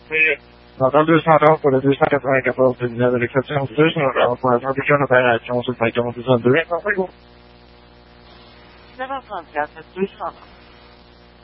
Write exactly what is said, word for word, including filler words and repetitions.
Natal du snackar på det, du snackar på vecka på uppbyggnaden av riksdagsstyrelsen och jag får att vi kan ha det här som måste tänka om det sen. Du vet, varsågod. Det var fantastiskt, du sa.